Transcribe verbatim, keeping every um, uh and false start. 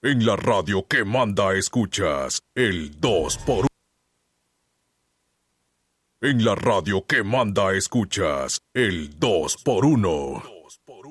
En la radio que manda escuchas el dos por uno. En la radio que manda escuchas el dos por uno.